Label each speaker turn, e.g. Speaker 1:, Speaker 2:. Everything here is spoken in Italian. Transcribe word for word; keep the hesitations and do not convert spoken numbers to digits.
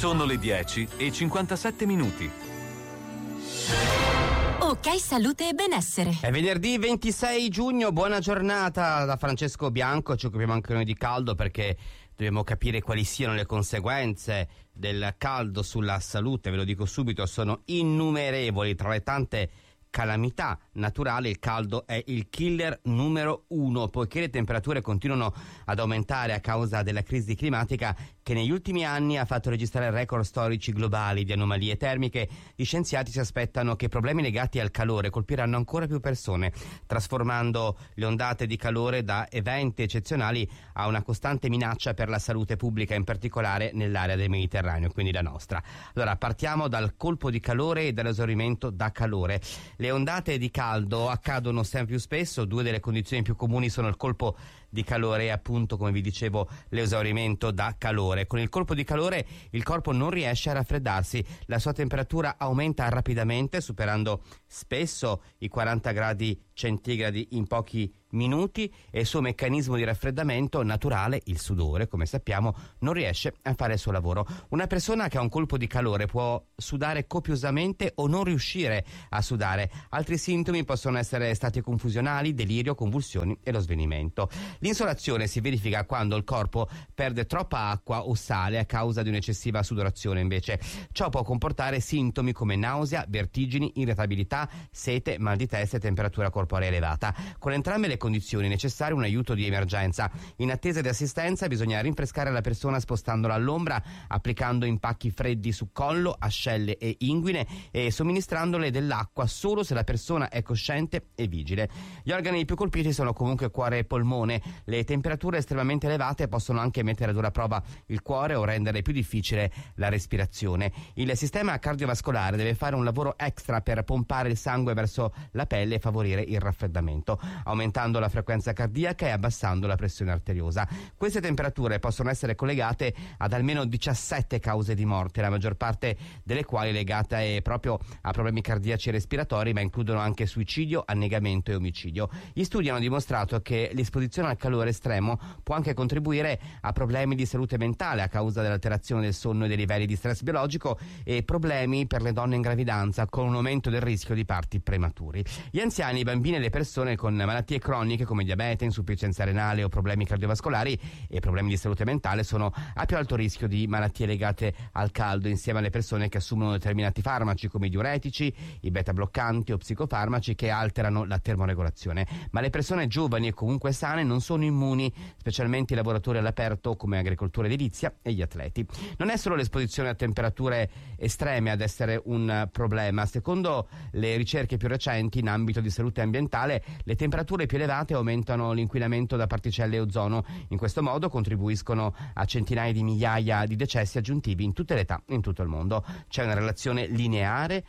Speaker 1: Sono le dieci e cinquantasette minuti.
Speaker 2: Ok, salute e benessere.
Speaker 3: È venerdì ventisei giugno, buona giornata da Francesco Bianco. Ci occupiamo anche noi di caldo perché dobbiamo capire quali siano le conseguenze del caldo sulla salute. Ve lo dico subito, sono innumerevoli. Tra le tante calamità naturali il caldo è il killer numero uno, poiché le temperature continuano ad aumentare a causa della crisi climatica che negli ultimi anni ha fatto registrare record storici globali di anomalie termiche. Gli scienziati si aspettano che problemi legati al calore colpiranno ancora più persone, trasformando le ondate di calore da eventi eccezionali a una costante minaccia per la salute pubblica, in particolare nell'area del Mediterraneo, quindi la nostra. Allora, partiamo dal colpo di calore e dall'esaurimento da calore. Le ondate di caldo accadono sempre più spesso. Due delle condizioni più comuni sono il colpo di calore e appunto, come vi dicevo, l'esaurimento da calore. Con il colpo di calore il corpo non riesce a raffreddarsi, la sua temperatura aumenta rapidamente, superando spesso i quaranta gradi centigradi in pochi minuti, e il suo meccanismo di raffreddamento naturale, il sudore, come sappiamo, non riesce a fare il suo lavoro. Una persona che ha un colpo di calore può sudare copiosamente o non riuscire a sudare. Altri sintomi possono essere stati confusionali, delirio, convulsioni e lo svenimento. L'insolazione si verifica quando il corpo perde troppa acqua o sale a causa di un'eccessiva sudorazione, invece. Ciò può comportare sintomi come nausea, vertigini, irritabilità, sete, mal di testa e temperatura corporea elevata. Con entrambe le condizioni è necessario un aiuto di emergenza. In attesa di assistenza bisogna rinfrescare la persona spostandola all'ombra, applicando impacchi freddi su collo, ascelle e inguine e somministrandole dell'acqua solo se la persona è cosciente e vigile. Gli organi più colpiti sono comunque cuore e polmone. Le temperature estremamente elevate possono anche mettere a dura prova il cuore o rendere più difficile la respirazione. Il sistema cardiovascolare deve fare un lavoro extra per pompare il sangue verso la pelle e favorire il raffreddamento, aumentando la frequenza cardiaca e abbassando la pressione arteriosa. Queste temperature possono essere collegate ad almeno diciassette cause di morte, la maggior parte delle quali legate proprio a problemi cardiaci e respiratori, ma includono anche suicidio, annegamento e omicidio. Gli studi hanno dimostrato che l'esposizione al calore estremo può anche contribuire a problemi di salute mentale a causa dell'alterazione del sonno e dei livelli di stress biologico, e problemi per le donne in gravidanza, con un aumento del rischio di parti prematuri. Gli anziani, i bambini e le persone con malattie croniche come diabete, insufficienza renale o problemi cardiovascolari e problemi di salute mentale sono a più alto rischio di malattie legate al caldo, insieme alle persone che assumono determinati farmaci come i diuretici, i beta bloccanti o psicofarmaci che alterano la termoregolazione. Ma le persone giovani e comunque sane non sono immuni, specialmente i lavoratori all'aperto come agricoltura edilizia e gli atleti. Non è solo l'esposizione a temperature estreme ad essere un problema. Secondo le ricerche più recenti in ambito di salute ambientale, le temperature più elevate aumentano l'inquinamento da particelle e ozono. In questo modo contribuiscono a centinaia di migliaia di decessi aggiuntivi in tutte le età in tutto il mondo. C'è una relazione lineare